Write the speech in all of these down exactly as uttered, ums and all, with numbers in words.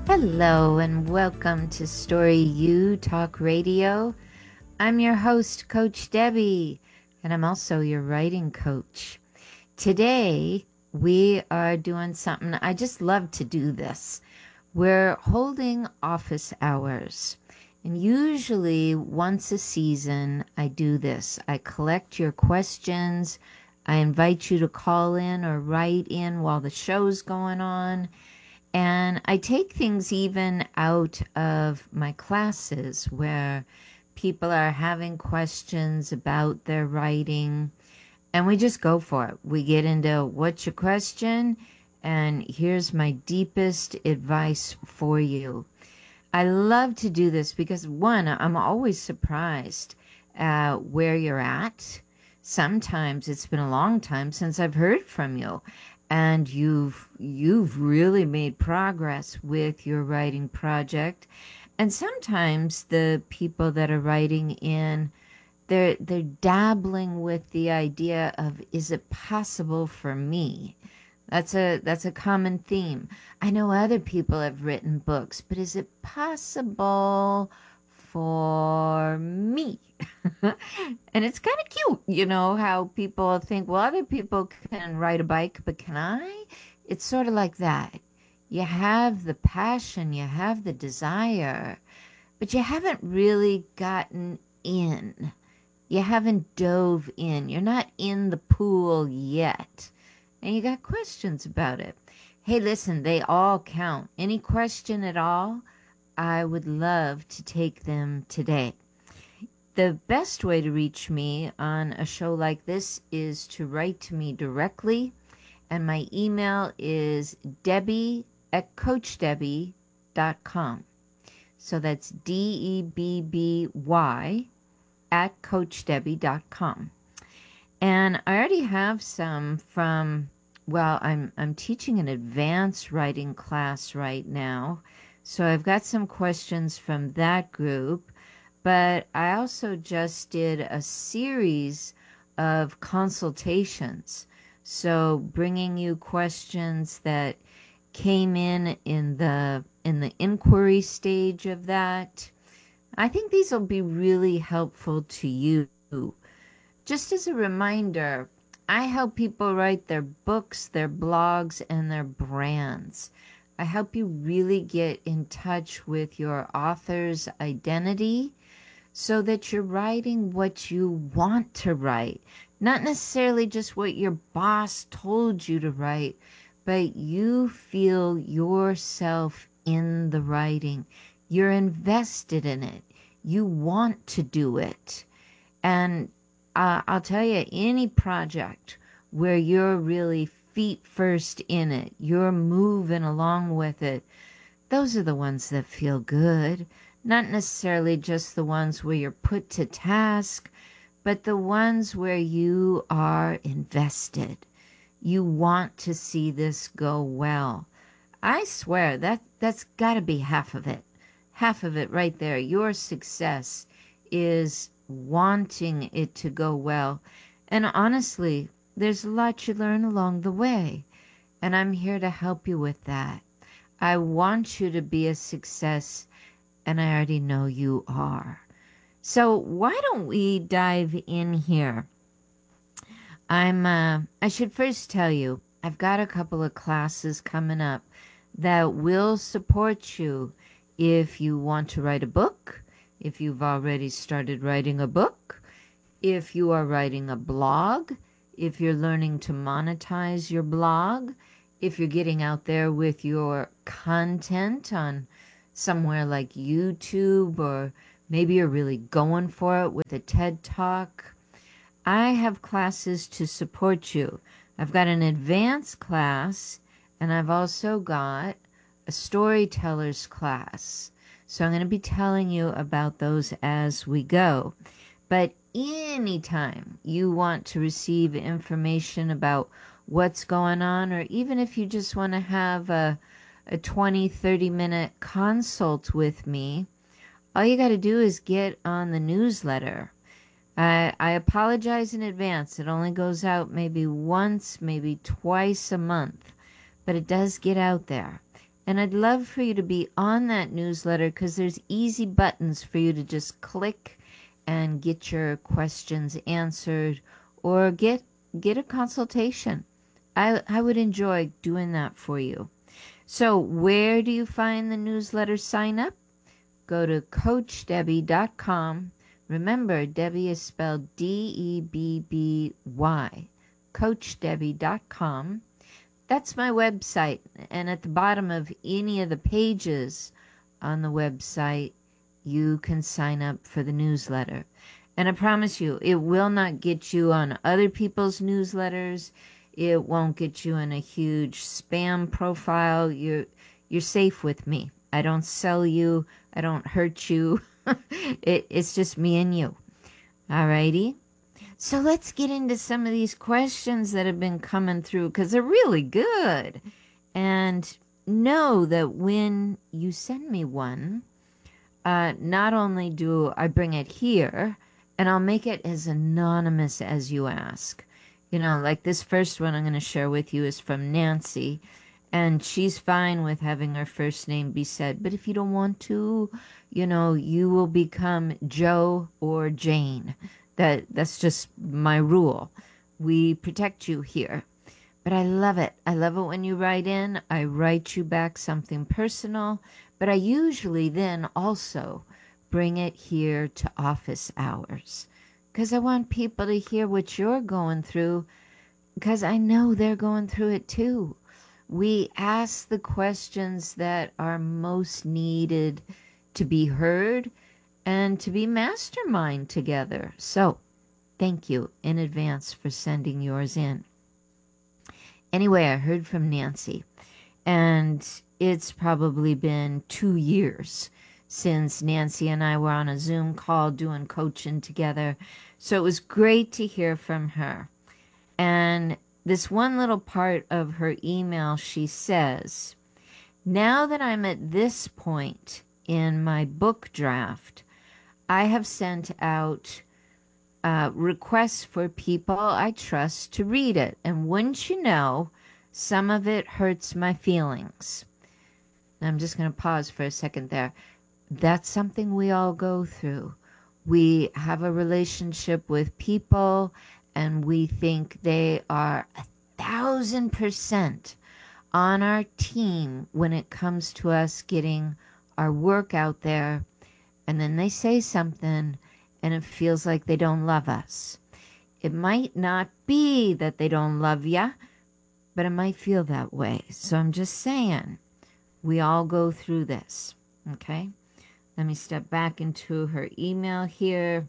Hello and welcome to Story U Talk Radio. I'm your host, Coach Debbie, and I'm also your writing coach. Today, we are doing something, I just love to do this. We're holding office hours. And usually, once a season, I do this. I collect your questions. I invite you to call in or write in while the show's going on. And I take things even out of my classes where people are having questions about their writing, and we just go for it. We get into what's your question, and here's my deepest advice for you. I love to do this because, one, I'm always surprised at where you're at. Sometimes it's been a long time since I've heard from you, and you've you've really made progress with your writing project. And sometimes the people that are writing in, they're they're dabbling with the idea of, is it possible for me? That's a that's a common theme. I know other people have written books, but is it possible for me? And it's kind of cute, you know, how people think, well, other people can ride a bike, but can I? It's sort of like that. You have the passion, you have the desire, but you haven't really gotten in. You haven't dove in. You're not in the pool yet. And you got questions about it. Hey, listen, they all count. Any question at all, I would love to take them today. The best way to reach me on a show like this is to write to me directly, and my email is debbie at coach debbie dot com. So that's D E B B Y at coach debbie dot com. And I already have some from, well, I'm I'm teaching an advanced writing class right now, so I've got some questions from that group. But I also just did a series of consultations. So bringing you questions that came in in the in the inquiry stage of that. I think these will be really helpful to you. Just as a reminder, I help people write their books, their blogs, and their brands. I help you really get in touch with your author's identity, so that you're writing what you want to write. Not necessarily just what your boss told you to write, but you feel yourself in the writing. You're invested in it. You want to do it. And uh, I'll tell you, any project where you're really feet first in it, you're moving along with it, those are the ones that feel good. Not necessarily just the ones where you're put to task, but the ones where you are invested. You want to see this go well. I swear that that's got to be half of it. Half of it right there. Your success is wanting it to go well. And honestly, there's a lot you learn along the way. And I'm here to help you with that. I want you to be a success, and I already know you are. So why don't we dive in here? I'm, uh, I should first tell you, I've got a couple of classes coming up that will support you if you want to write a book, if you've already started writing a book, if you are writing a blog, if you're learning to monetize your blog, if you're getting out there with your content on somewhere like YouTube, or maybe you're really going for it with a TED Talk. I have classes to support you. I've got an advanced class, and I've also got a storyteller's class. So I'm going to be telling you about those as we go. But anytime you want to receive information about what's going on, or even if you just want to have a a twenty, thirty minute consult with me, all you got to do is get on the newsletter. I, I apologize in advance. It only goes out maybe once, maybe twice a month, but it does get out there. And I'd love for you to be on that newsletter because there's easy buttons for you to just click and get your questions answered or get get a consultation. I, I would enjoy doing that for you. So where do you find the newsletter sign up? Go to coach debby dot com. Remember, Debbie is spelled D E B B Y. coach debby dot com. That's my website. And at the bottom of any of the pages on the website, you can sign up for the newsletter. And I promise you, it will not get you on other people's newsletters. It won't get you in a huge spam profile. You're, you're safe with me. I don't sell you. I don't hurt you. it, it's just me and you. Alrighty? So let's get into some of these questions that have been coming through because they're really good. And know that when you send me one, uh, not only do I bring it here, and I'll make it as anonymous as you ask. You know, like this first one I'm going to share with you is from Nancy, and she's fine with having her first name be said. But if you don't want to, you know, you will become Joe or Jane. That that's just my rule. We protect you here. But I love it. I love it when you write in. I write you back something personal. But I usually then also bring it here to office hours. Because I want people to hear what you're going through. Because I know they're going through it too. We ask the questions that are most needed to be heard and to be mastermind together. So, thank you in advance for sending yours in. Anyway, I heard from Nancy, and it's probably been two years since Nancy and I were on a Zoom call doing coaching together. So it was great to hear from her. And this one little part of her email, she says, now that I'm at this point in my book draft, I have sent out uh, requests for people I trust to read it. And wouldn't you know, some of it hurts my feelings. And I'm just going to pause for a second there. That's something we all go through. We have a relationship with people and we think they are a thousand percent on our team when it comes to us getting our work out there. And then they say something and it feels like they don't love us. It might not be that they don't love ya, but it might feel that way. So I'm just saying, we all go through this, okay? Let me step back into her email here.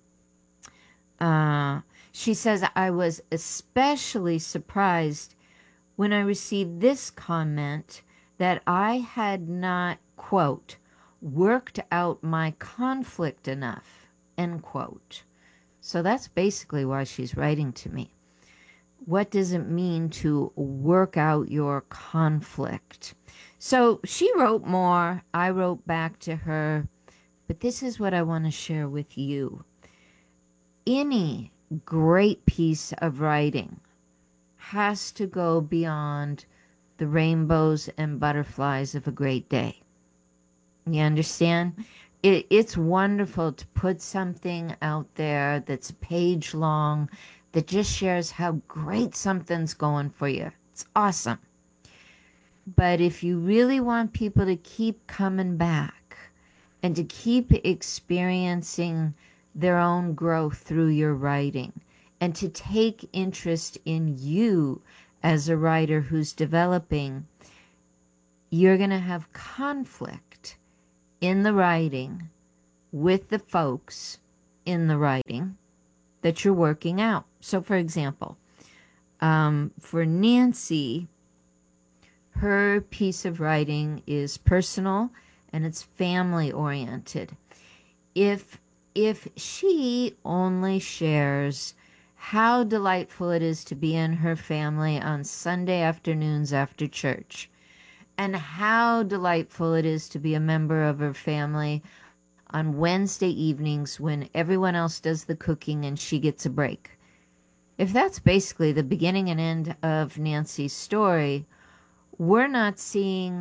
Uh, she says, I was especially surprised when I received this comment that I had not, quote, worked out my conflict enough, end quote. So that's basically why she's writing to me. What does it mean to work out your conflict? So she wrote more. I wrote back to her. But this is what I want to share with you. Any great piece of writing has to go beyond the rainbows and butterflies of a great day. You understand? It, it's wonderful to put something out there that's a page long that just shares how great something's going for you. It's awesome. But if you really want people to keep coming back and to keep experiencing their own growth through your writing and to take interest in you as a writer who's developing, you're going to have conflict in the writing with the folks in the writing that you're working out. So, for example, um, for Nancy, her piece of writing is personal and it's family oriented. If if she only shares how delightful it is to be in her family on Sunday afternoons after church, and how delightful it is to be a member of her family on Wednesday evenings when everyone else does the cooking and she gets a break. If that's basically the beginning and end of Nancy's story, we're not seeing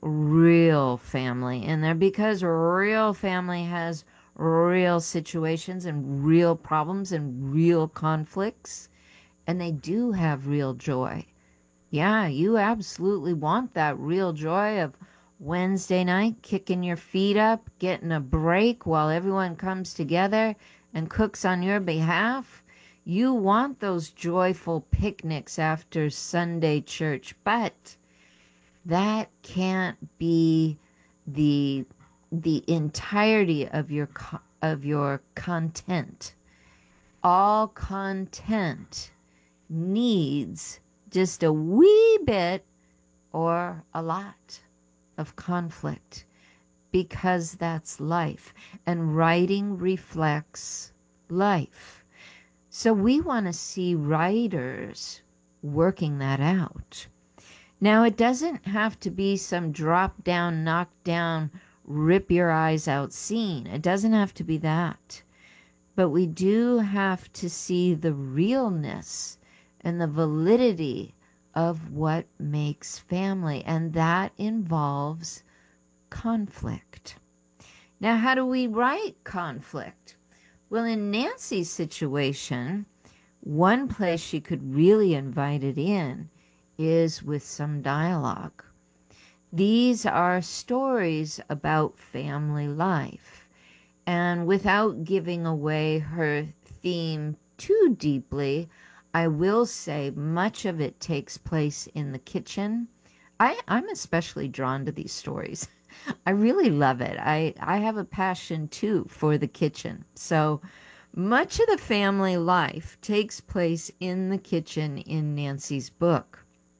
real family in there, because real family has real situations and real problems and real conflicts, and they do have real joy. Yeah, you absolutely want that real joy of Wednesday night, kicking your feet up, getting a break while everyone comes together and cooks on your behalf. You want those joyful picnics after Sunday church, but that can't be the the entirety of your co- of your content. All content needs just a wee bit or a lot of conflict, because that's life, and writing reflects life. So we want to see writers working that out. Now, it doesn't have to be some drop down, knock down, rip your eyes out scene. It doesn't have to be that. But we do have to see the realness and the validity of what makes family, and that involves conflict. Now, how do we write conflict? Well, in Nancy's situation, one place she could really invite it in is with some dialogue. These are stories about family life, and without giving away her theme too deeply, I will say much of it takes place in the kitchen. I, I'm especially drawn to these stories. I really love it. I, I have a passion too for the kitchen. So much of the family life takes place in the kitchen in Nancy's book.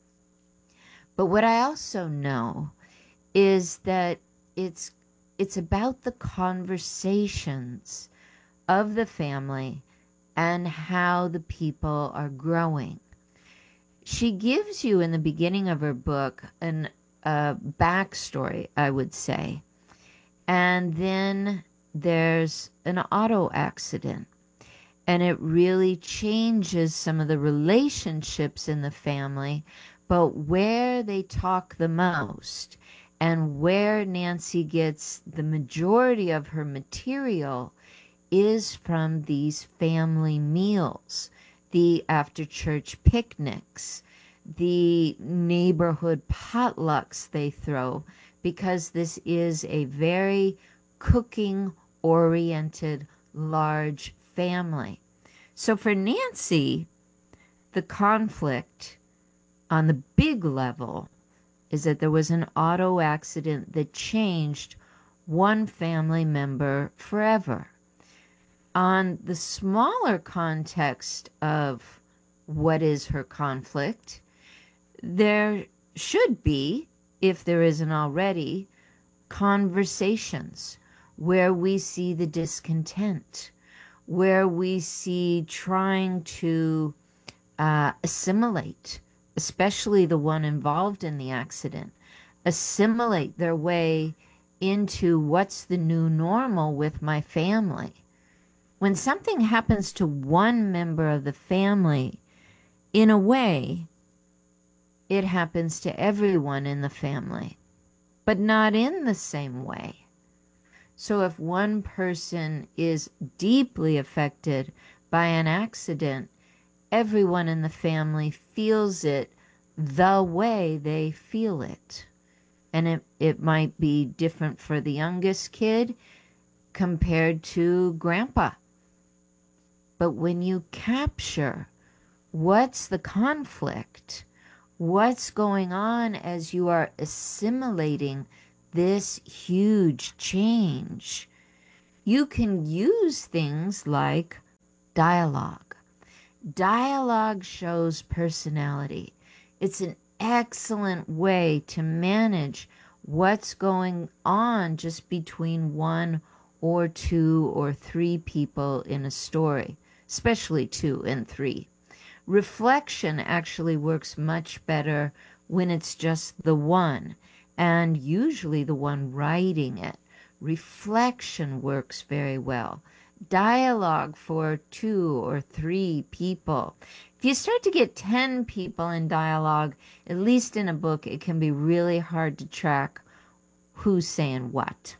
But what I also know is that it's it's about the conversations of the family and how the people are growing. She gives you in the beginning of her book an a backstory, I would say, and then there's an auto accident, and it really changes some of the relationships in the family. But where they talk the most and where Nancy gets the majority of her material is from these family meals, the after church picnics, the neighborhood potlucks they throw, because this is a very cooking oriented large family. So for Nancy, the conflict on the big level is that there was an auto accident that changed one family member forever. On the smaller context of what is her conflict, there should be, if there isn't already, conversations where we see the discontent, where we see trying to uh, assimilate, especially the one involved in the accident, assimilate their way into what's the new normal with my family. When something happens to one member of the family, in a way, it happens to everyone in the family, but not in the same way. So if one person is deeply affected by an accident, everyone in the family feels it the way they feel it. And it, it might be different for the youngest kid compared to grandpa. But when you capture what's the conflict, what's going on as you are assimilating this huge change, you can use things like dialogue. Dialogue shows personality. It's an excellent way to manage what's going on just between one or two or three people in a story, especially two and three. Reflection actually works much better when it's just the one, and usually the one writing it. Reflection works very well. Dialogue for two or three people. If you start to get ten people in dialogue, at least in a book, it can be really hard to track who's saying what.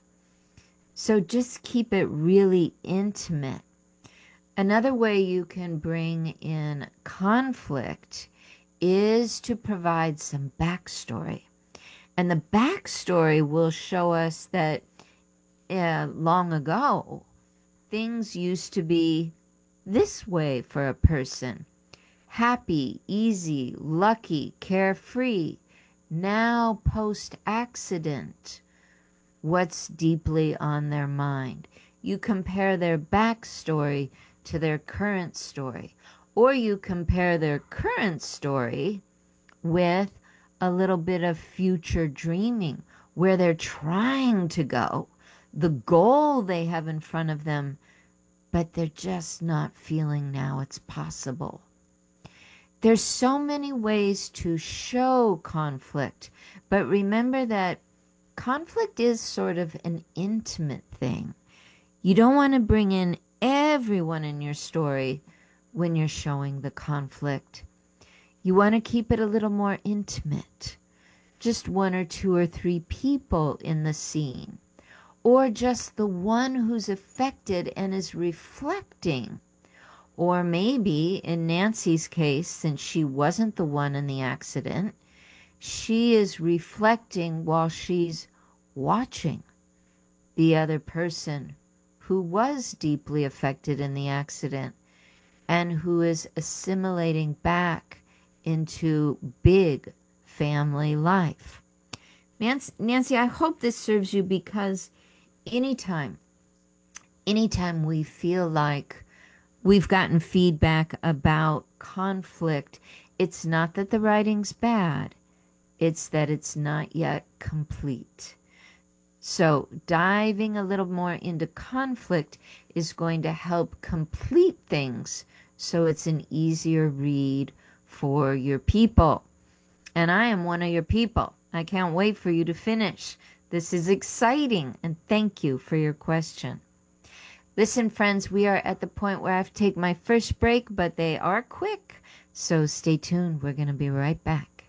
So just keep it really intimate. Another way you can bring in conflict is to provide some backstory. And the backstory will show us that uh, long ago, things used to be this way for a person. Happy, easy, lucky, carefree. Now, post-accident, what's deeply on their mind? You compare their backstory to their current story. Or you compare their current story with a little bit of future dreaming, where they're trying to go, the goal they have in front of them, but they're just not feeling now it's possible. There's so many ways to show conflict, but remember that conflict is sort of an intimate thing. You don't want to bring in everyone in your story when you're showing the conflict. You want to keep it a little more intimate. Just one or two or three people in the scene. Or just the one who's affected and is reflecting. Or maybe, in Nancy's case, since she wasn't the one in the accident, she is reflecting while she's watching the other person who was deeply affected in the accident and who is assimilating back into big family life. Nancy, I hope this serves you, because anytime, anytime we feel like we've gotten feedback about conflict, it's not that the writing's bad, it's that it's not yet complete. So diving a little more into conflict is going to help complete things so it's an easier read for your people. And I am one of your people. I can't wait for you to finish. This is exciting, and thank you for your question. Listen, friends, we are at the point where I have to take my first break, but they are quick. So stay tuned. We're going to be right back.